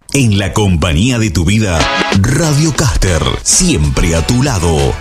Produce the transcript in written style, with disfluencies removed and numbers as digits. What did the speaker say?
En la compañía de tu vida, Radio Caster, siempre a tu lado.